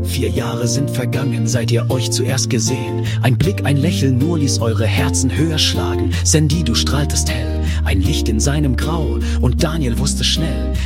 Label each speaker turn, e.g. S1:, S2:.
S1: 4 Jahre sind vergangen, seit ihr euch zuerst gesehen. Ein Blick, ein Lächeln nur ließ eure Herzen höher schlagen. Sandy, du strahltest hell, ein Licht in seinem Grau. Und Daniel wusste schnell,